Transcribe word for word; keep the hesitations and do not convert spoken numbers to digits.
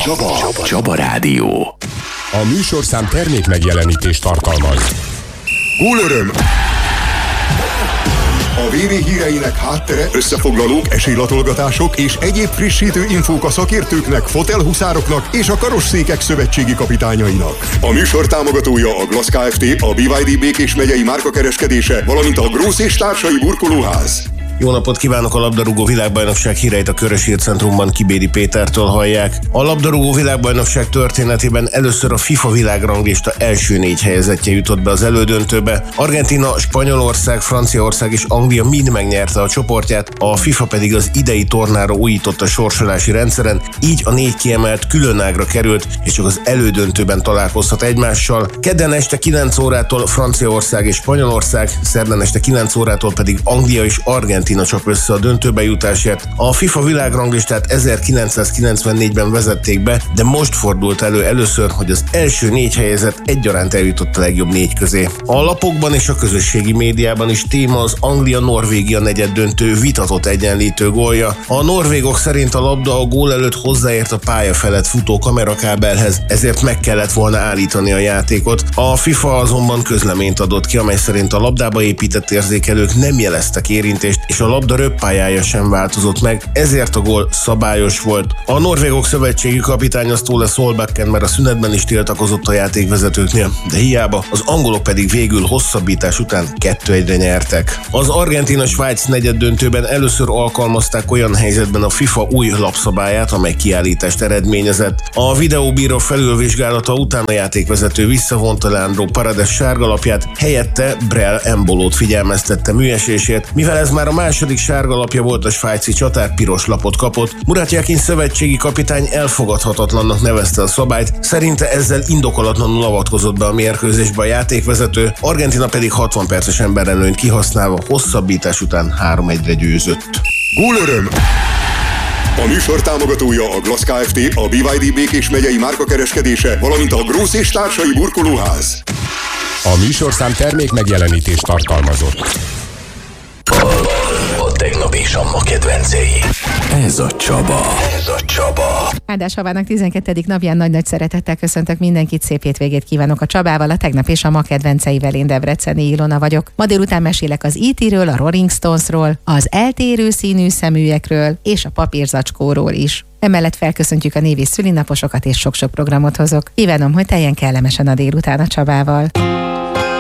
Csaba. Csaba. Csaba Rádió. A műsorszám termék megjelenítést tartalmaz. Gólöröm! A vé vé híreinek háttere, összefoglalók, esélylatolgatások és egyéb frissítő infók a szakértőknek, fotelhuszároknak és a karosszékek szövetségi kapitányainak. A műsor támogatója a Glass Kft., a bé vé dé Békés megyei márkakereskedése, valamint a Grósz és társai burkolóház. Jó napot kívánok! A labdarúgó világbajnokság híreit a Körös Hírcentrumban Kibéri Pétertől hallják. A labdarúgó világbajnokság történetében először a FIFA világranglista első négy helyezettje jutott be az elődöntőbe. Argentína, Spanyolország, Franciaország és Anglia mind megnyerte a csoportját, a FIFA pedig az idei tornára újított a sorsolási rendszeren, így a négy kiemelt különágra került, és csak az elődöntőben találkozhat egymással. Kedden este kilenc órától Franciaország és Spanyolország, szerdán este kilenc órától pedig Anglia és Argentína csap össze a döntőbe jutásért. A FIFA világranglistát ezerkilencszázkilencvennégyben vezették be, de most fordult elő először, hogy az első négy helyezett egyaránt eljutott a legjobb négy közé. A lapokban és a közösségi médiában is téma az Anglia-Norvégia negyeddöntő vitatott egyenlítő gólja. A norvégok szerint a labda a gól előtt hozzáért a pálya felett futó kamerakábelhez, ezért meg kellett volna állítani a játékot. A FIFA azonban közleményt adott ki, amely szerint a labdába épített érzékelők nem jeleztek érintést, és a labda röppályája sem változott meg, ezért a gól szabályos volt. A norvégok szövetségi kapitánya Ståle Solbakken már a szünetben is tiltakozott a játékvezetőknél, de hiába, az angolok pedig végül hosszabbítás után kettő egyre nyertek. Az Argentína-Svájc negyeddöntőben először alkalmazták olyan helyzetben a FIFA új lapszabályát, amely kiállítást eredményezett. A videóbíró felülvizsgálata után a játékvezető visszavonta Leandro Paredes sárgalapját, helyette Brel Embolót figyelmeztette műesésért, mivel ez már a második sárgalapja volt, a svájci csatár piros lapot kapott. Murat Yakin szövetségi kapitány elfogadhatatlannak nevezte a szabályt, szerinte ezzel indokolatlanul avatkozott be a mérkőzésbe a játékvezető, Argentína pedig hatvan perces emberelőnyt kihasználva hosszabbítás után három egyre győzött. Gólöröm! A műsor támogatója a Glass Kft., a bé vé dé Békés megyei márkakereskedése, valamint a Grósz és társai burkolóház. A műsorszám termék megjelenítést tartalmazott. A tegnap és a ma kedvencei. Ez a Csaba. Ez a Csaba. Áldás Havának tizenkettedik napján nagy-nagy szeretettel köszöntök mindenkit, szép hétvégét kívánok a Csabával, a tegnap és a ma kedvenceivel. Én Debreceni Ilona vagyok. Ma délután mesélek az í té-ről, a Rolling Stonesról, az eltérő színű szemülyekről és a papírzacskóról is. Emellett felköszöntjük a név és szülinaposokat és sok-sok programot hozok. Kívánom, hogy teljen kellemesen a délután a Csabával.